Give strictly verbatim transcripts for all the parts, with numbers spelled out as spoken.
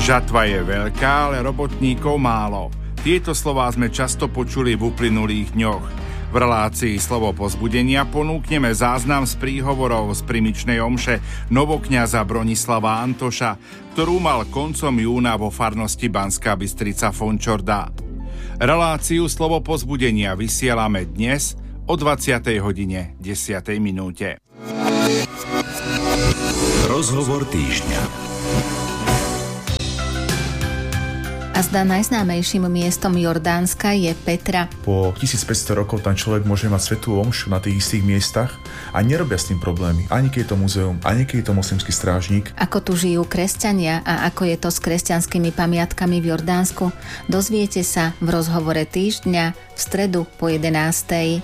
Žatva je veľká, ale robotníkov málo. Tieto slová sme často počuli v uplynulých dňoch. V relácii Slovo povzbudenia ponúkneme záznam z príhovorov z primičnej omše novokňaza Bronislava Antoša, ktorú mal koncom júna vo farnosti Banská Bystrica Fončorda. Reláciu Slovo povzbudenia vysielame dnes o dvadsiatej hodine desiatej minúte. Rozhovor týždňa. A zdá najznámejším miestom Jordánska je Petra. Po tisícpäťsto rokov tam človek môže mať svätú omšu na tých istých miestach a nerobia s tým problémy. Ani keď je to muzeum, ani keď je to moslimský strážnik. Ako tu žijú kresťania a ako je to s kresťanskými pamiatkami v Jordánsku, dozviete sa v rozhovore týždňa v stredu po jedenástej.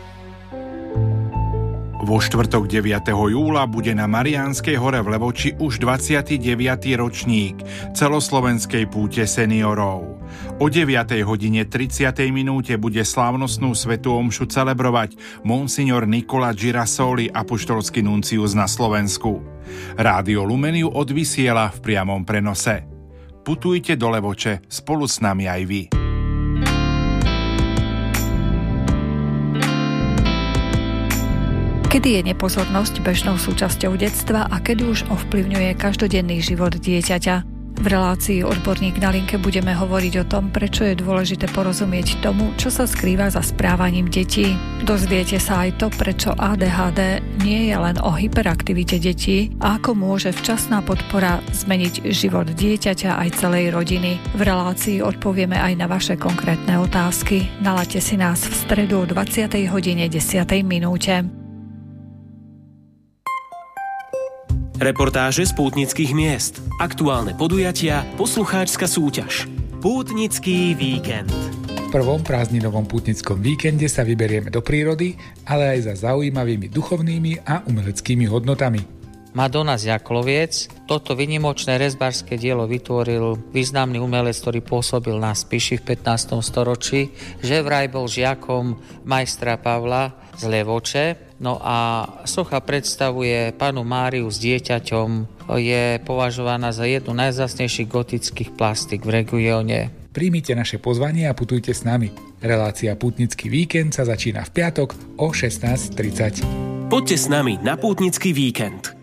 Vo štvrtok deviateho júla bude na Mariánskej hore v Levoči už dvadsiaty deviaty ročník celoslovenskej púte seniorov. O deviatej hodine tridsiatej minúte bude slávnostnú svätú omšu celebrovať monsignor Nikola Girasoli, apoštolský nuncius na Slovensku. Rádio Lumen ju odvysiela v priamom prenose. Putujte do Levoče spolu s nami aj vy. Kedy je nepozornosť bežnou súčasťou detstva a kedy už ovplyvňuje každodenný život dieťaťa? V relácii Odborník na linke budeme hovoriť o tom, prečo je dôležité porozumieť tomu, čo sa skrýva za správaním detí. Dozviete sa aj to, prečo á dé há dé nie je len o hyperaktivite detí a ako môže včasná podpora zmeniť život dieťaťa aj celej rodiny. V relácii odpovieme aj na vaše konkrétne otázky. Nalaďte si nás v stredu o dvadsiatej hodine desiatej minúte. Reportáže z pútnických miest, aktuálne podujatia, poslucháčska súťaž. Pútnický víkend. V prvom prázdninovom pútnickom víkende sa vyberieme do prírody, ale aj za zaujímavými duchovnými a umeleckými hodnotami. Madonna z Jakloviec. Toto vynimočné rezbárske dielo vytvoril významný umelec, ktorý pôsobil na Spiši v pätnástom storočí, že vraj bol žiakom majstra Pavla z Levoče. No a socha predstavuje Pannu Máriu s dieťaťom, je považovaná za jednu najvzácnejších gotických plastik v regióne. Príjmite naše pozvanie a putujte s nami. Relácia Pútnický víkend sa začína v piatok o šestnásť tridsať. Poďte s nami na Pútnický víkend.